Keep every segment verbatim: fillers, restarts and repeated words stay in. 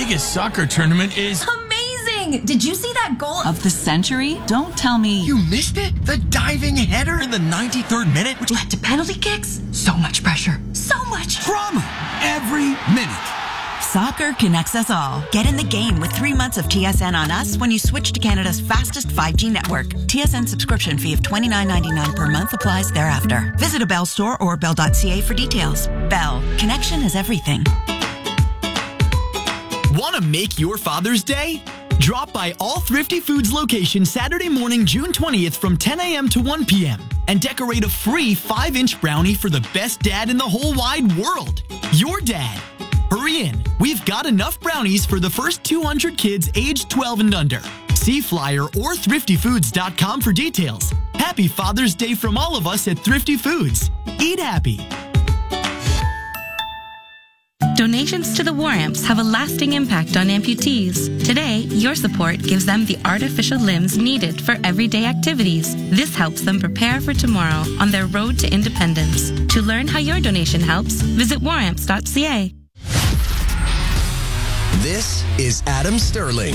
Vegas soccer tournament is amazing. Did you see that goal of the century? Don't tell me. You missed it? The diving header in the ninety-third minute, which led to penalty kicks? So much pressure. So much drama every minute. Soccer connects us all. Get in the game with three months of T S N on us when you switch to Canada's fastest five G network. T S N subscription fee of twenty-nine ninety-nine per month applies thereafter. Visit a Bell store or bell dot c a for details. Bell. Connection is everything. Want to make your Father's Day? Drop by all Thrifty Foods locations Saturday morning, June twentieth from ten a.m. to one p.m. and decorate a free five inch brownie for the best dad in the whole wide world. Your dad. Hurry in. We've got enough brownies for the first two hundred kids aged twelve and under. See flyer or thrifty foods dot com for details. Happy Father's Day from all of us at Thrifty Foods. Eat happy. Donations to the War Amps have a lasting impact on amputees. Today, your support gives them the artificial limbs needed for everyday activities. This helps them prepare for tomorrow on their road to independence. To learn how your donation helps, visit war amps dot c a. This is Adam Sterling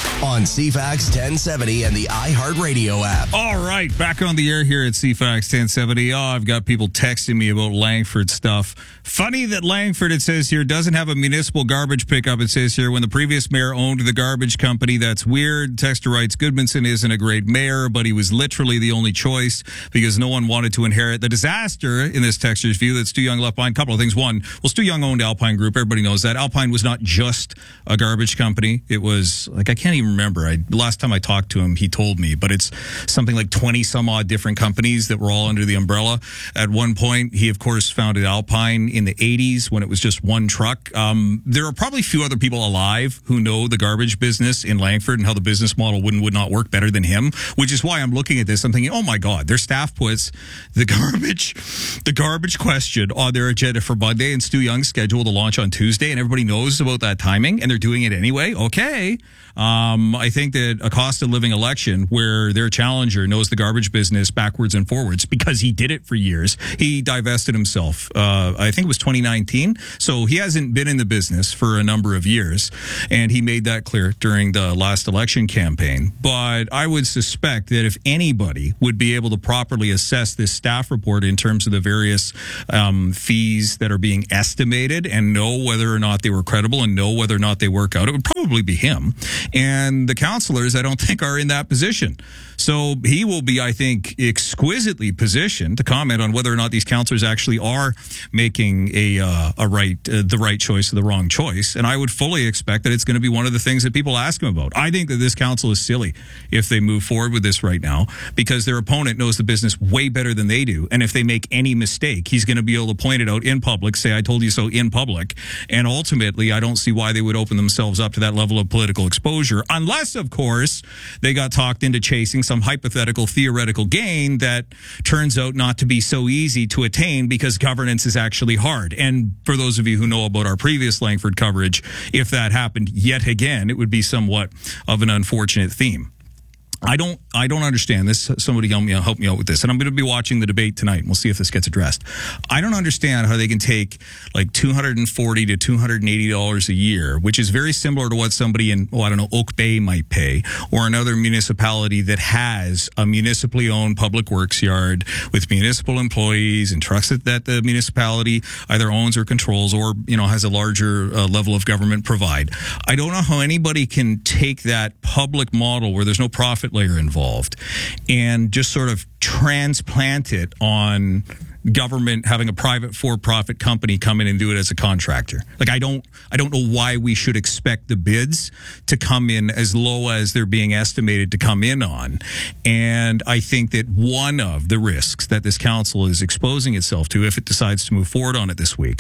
on C FAX ten seventy and the iHeartRadio app. All right, back on the air here at C FAX ten seventy. Oh, I've got people texting me about Langford stuff. Funny that Langford, it says here, doesn't have a municipal garbage pickup. It says here, when the previous mayor owned the garbage company. That's weird. Texter writes, Goodmanson isn't a great mayor, but he was literally the only choice because no one wanted to inherit the disaster in this texter's view that Stu Young left behind. A couple of things. One, well, Stu Young owned Alpine Group. Everybody knows that. Alpine was not just a garbage company. It was, like, I can't even remember. I, last time I talked to him, he told me, but it's something like twenty some odd different companies that were all under the umbrella. At one point, he, of course, founded Alpine in the eighties when it was just one truck. Um, there are probably a few other people alive who know the garbage business in Langford and how the business model would and would not work better than him, which is why I'm looking at this. I'm thinking, oh my God, their staff puts the garbage, the garbage question on their agenda for Monday, and Stu Young's scheduled to launch on Tuesday, and everybody knows about that timing, and they're doing it anyway. Okay. Um, I think that a cost of living election where their challenger knows the garbage business backwards and forwards because he did it for years. He divested himself. Uh, I think it was twenty nineteen. So he hasn't been in the business for a number of years. And he made that clear during the last election campaign. But I would suspect that if anybody would be able to properly assess this staff report in terms of the various um, fees that are being estimated and know whether or not they were credible and know whether or not they work out, it would probably be him. And the councillors, I don't think, are in that position. So he will be, I think, exquisitely positioned to comment on whether or not these councillors actually are making a uh, a right uh, the right choice or the wrong choice. And I would fully expect that it's going to be one of the things that people ask him about. I think that this council is silly if they move forward with this right now because their opponent knows the business way better than they do. And if they make any mistake, he's going to be able to point it out in public, say, I told you so in public. And ultimately, I don't see why they would open themselves up to that level of political exposure, unless, of course, they got talked into chasing some hypothetical theoretical gain that turns out not to be so easy to attain because governance is actually hard. And for those of you who know about our previous Langford coverage, if that happened yet again, it would be somewhat of an unfortunate theme. I don't I don't understand this. Somebody help me help me out with this. And I'm going to be watching the debate tonight. We'll see if this gets addressed. I don't understand how they can take like two hundred forty to two hundred eighty dollars a year, which is very similar to what somebody in, oh, I don't know, Oak Bay might pay, or another municipality that has a municipally owned public works yard with municipal employees and trucks that, that the municipality either owns or controls, or, you know, has a larger uh, level of government provide. I don't know how anybody can take that public model where there's no profit layer involved and just sort of transplant it on government having a private for-profit company come in and do it as a contractor. Like, I don't, I don't know why we should expect the bids to come in as low as they're being estimated to come in on. And I think that one of the risks that this council is exposing itself to, if it decides to move forward on it this week,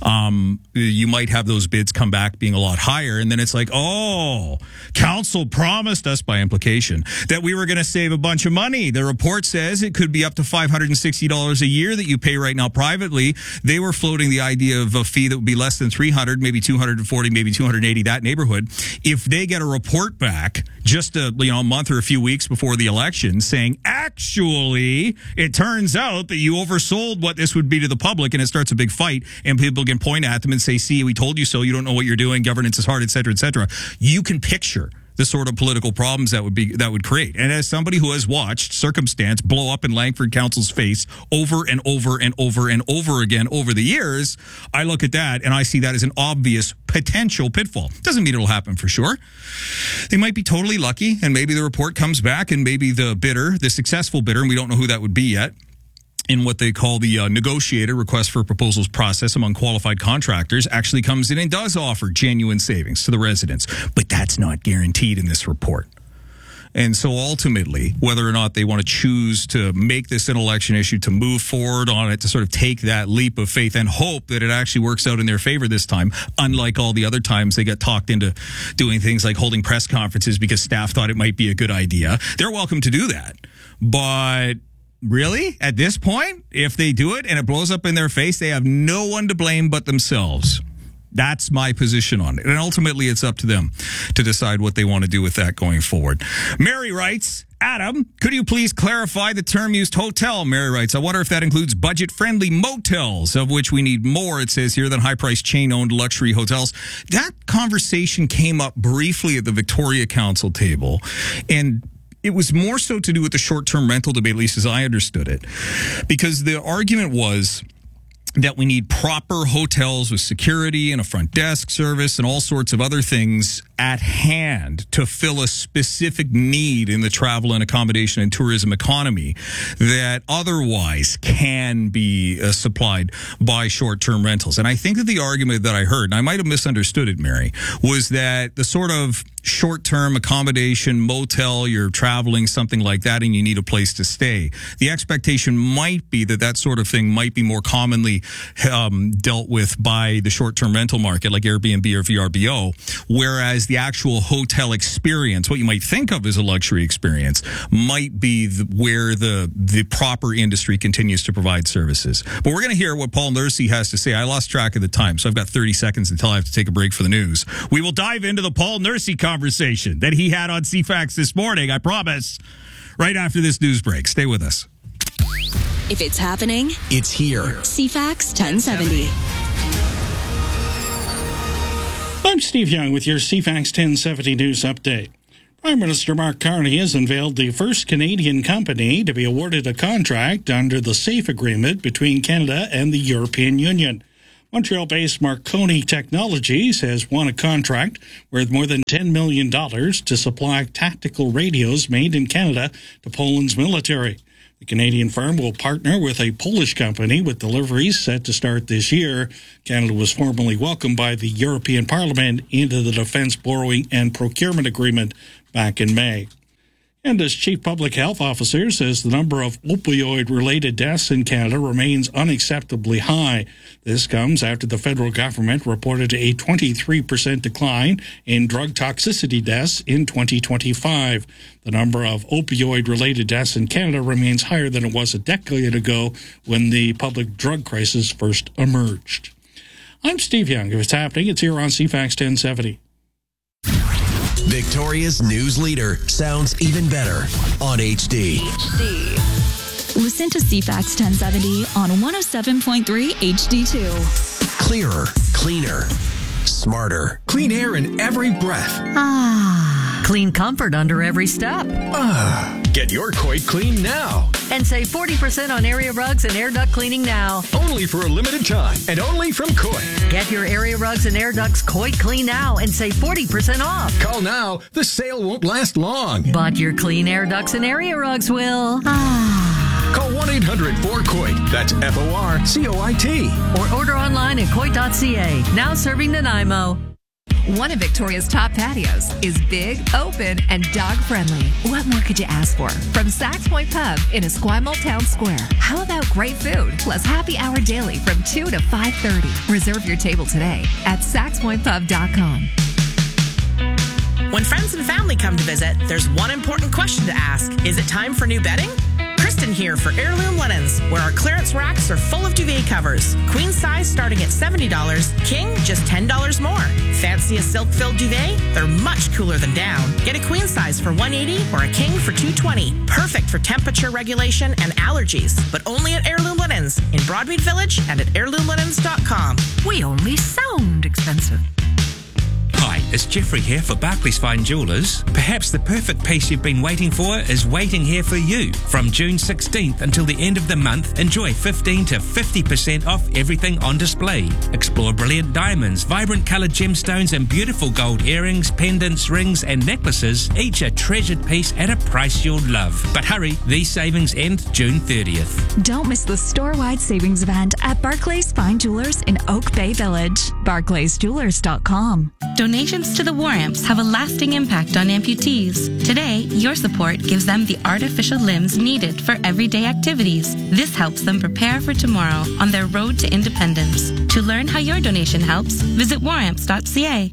um, you might have those bids come back being a lot higher. And then it's like, oh, council promised us by implication that we were going to save a bunch of money. The report says it could be up to five hundred sixty dollars a year that you pay right now privately, they were floating the idea of a fee that would be less than three hundred, maybe two hundred forty, maybe two hundred eighty, that neighborhood. If they get a report back just a, you know, a month or a few weeks before the election saying, actually, it turns out that you oversold what this would be to the public, and it starts a big fight, and people can point at them and say, see, we told you so, you don't know what you're doing, governance is hard, et cetera, et cetera. You can picture the sort of political problems that would be that would create. And as somebody who has watched circumstance blow up in Langford Council's face over and over and over and over again over the years, I look at that and I see that as an obvious potential pitfall. Doesn't mean it'll happen for sure. They might be totally lucky, and maybe the report comes back and maybe the bidder, the successful bidder, and we don't know who that would be yet, in what they call the uh, negotiator request for proposals process among qualified contractors, actually comes in and does offer genuine savings to the residents. But that's not guaranteed in this report. And so ultimately, whether or not they want to choose to make this an election issue, to move forward on it, to sort of take that leap of faith and hope that it actually works out in their favor this time, unlike all the other times they got talked into doing things like holding press conferences because staff thought it might be a good idea. They're welcome to do that. But really, at this point, if they do it and it blows up in their face, they have no one to blame but themselves. That's my position on it. And ultimately, it's up to them to decide what they want to do with that going forward. Mary writes, Adam, could you please clarify the term used hotel? Mary writes, I wonder if that includes budget-friendly motels, of which we need more, it says here, than high-priced chain-owned luxury hotels. That conversation came up briefly at the Victoria Council table, and it was more so to do with the short-term rental debate, at least as I understood it, because the argument was that we need proper hotels with security and a front desk service and all sorts of other things at hand to fill a specific need in the travel and accommodation and tourism economy that otherwise can be uh, supplied by short-term rentals. And I think that the argument that I heard, and I might have misunderstood it, Mary, was that the sort of short-term accommodation, motel, you're traveling, something like that, and you need a place to stay. The expectation might be that that sort of thing might be more commonly um, dealt with by the short-term rental market, like Airbnb or V R B O, whereas the actual hotel experience, what you might think of as a luxury experience, might be the, where the the proper industry continues to provide services. But we're going to hear what Paul Nursey has to say. I lost track of the time, so I've got thirty seconds until I have to take a break for the news. We will dive into the Paul Nursey conversation that he had on C FAX this morning, I promise, right after this news break. Stay with us. If it's happening, it's here. C FAX ten seventy. I'm Steve Young with your C FAX ten seventy News Update. Prime Minister Mark Carney has unveiled the first Canadian company to be awarded a contract under the SAFE agreement between Canada and the European Union. Montreal-based Marconi Technologies has won a contract worth more than ten million dollars to supply tactical radios made in Canada to Poland's military. The Canadian firm will partner with a Polish company with deliveries set to start this year. Canada was formally welcomed by the European Parliament into the Defence Borrowing and Procurement Agreement back in May. And as Chief Public Health Officer says the number of opioid-related deaths in Canada remains unacceptably high. This comes after the federal government reported a twenty-three percent decline in drug toxicity deaths in twenty twenty-five. The number of opioid-related deaths in Canada remains higher than it was a decade ago when the public drug crisis first emerged. I'm Steve Young. If it's happening, it's here on C FAX ten seventy. Victoria's news leader sounds even better on H D. H D. Listen to C FAX ten seventy on one oh seven point three H D two. Clearer, cleaner, smarter. Clean air in every breath. Ah. Clean comfort under every step. Ah. Get your Coit clean now. And save forty percent on area rugs and air duct cleaning now. Only for a limited time and only from Coit. Get your area rugs and air ducts Coit clean now and save forty percent off. Call now. The sale won't last long. But your clean air ducts and area rugs will. Ah. Call one eight hundred four Coit. That's F O R C O I T. Or order online at coit dot c a. Now serving Nanaimo. One of Victoria's top patios is big, open, and dog-friendly. What more could you ask for? From Sax Point Pub in Esquimalt Town Square. How about great food plus happy hour daily from two to five thirty? Reserve your table today at sax point pub dot com. When friends and family come to visit, there's one important question to ask. Is it time for new bedding? Kristen here for Heirloom Linens, where our clearance racks are full of duvet covers. Queen size starting at seventy dollars, king just ten dollars more. Fancy a silk-filled duvet? They're much cooler than down. Get a queen size for one hundred eighty dollars or a king for two hundred twenty dollars. Perfect for temperature regulation and allergies, but only at Heirloom Linens in Broadmead Village and at heirloom linens dot com. We only sound expensive. Hi, it's Jeffrey here for Barclays Fine Jewelers. Perhaps the perfect piece you've been waiting for is waiting here for you. From June sixteenth until the end of the month, enjoy fifteen to fifty percent off everything on display. Explore brilliant diamonds, vibrant coloured gemstones and beautiful gold earrings, pendants, rings and necklaces, each a treasured piece at a price you'll love. But hurry, these savings end June thirtieth. Don't miss the store-wide savings event at Barclays Fine Jewelers in Oak Bay Village. barclays jewelers dot com. Donations to the War Amps have a lasting impact on amputees. Today, your support gives them the artificial limbs needed for everyday activities. This helps them prepare for tomorrow on their road to independence. To learn how your donation helps, visit war amps dot c a.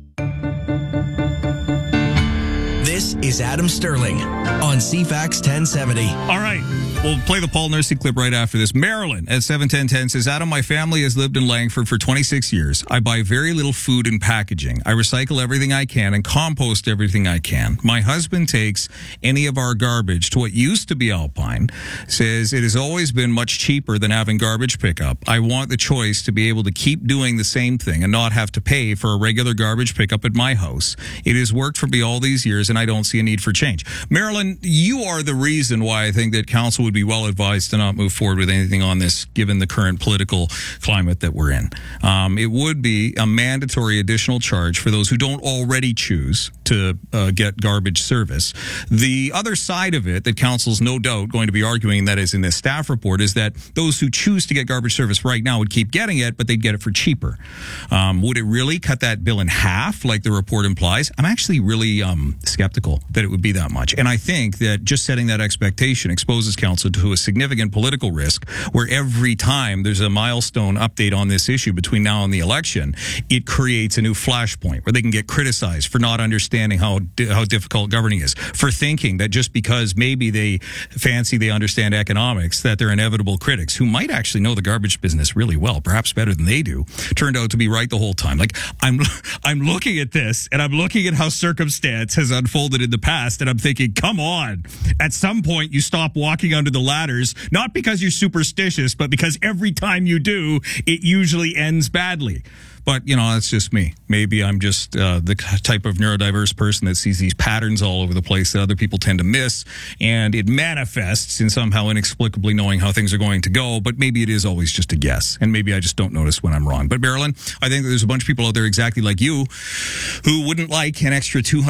This is Adam Sterling on C FAX ten seventy. All right. We'll play the Paul Nursey clip right after this. Marilyn at seven ten ten says, Adam, my family has lived in Langford for twenty-six years. I buy very little food and packaging. I recycle everything I can and compost everything I can. My husband takes any of our garbage to what used to be Alpine. Says it has always been much cheaper than having garbage pickup. I want the choice to be able to keep doing the same thing and not have to pay for a regular garbage pickup at my house. It has worked for me all these years and I don't see a need for change. Marilyn, you are the reason why I think that council would be well advised to not move forward with anything on this, given the current political climate that we're in. Um, it would be a mandatory additional charge for those who don't already choose to uh, get garbage service. The other side of it that council's no doubt going to be arguing, that is in this staff report, is that those who choose to get garbage service right now would keep getting it, but they'd get it for cheaper. Um, would it really cut that bill in half, like the report implies? I'm actually really um, skeptical that it would be that much. And I think that just setting that expectation exposes council to a significant political risk, where every time there's a milestone update on this issue between now and the election, it creates a new flashpoint where they can get criticized for not understanding how how difficult governing is, for thinking that just because maybe they fancy they understand economics, that they're inevitable critics who might actually know the garbage business really well, perhaps better than they do, turned out to be right the whole time. Like, I'm I'm looking at this and I'm looking at how circumstance has unfolded in the past, and I'm thinking, come on, at some point you stop walking under the ladders, not because you're superstitious, but because every time you do, it usually ends badly. But, you know, that's just me. Maybe I'm just uh, the type of neurodiverse person that sees these patterns all over the place that other people tend to miss, and it manifests in somehow inexplicably knowing how things are going to go, but maybe it is always just a guess, and maybe I just don't notice when I'm wrong. But, Marilyn, I think that there's a bunch of people out there exactly like you who wouldn't like an extra two hundred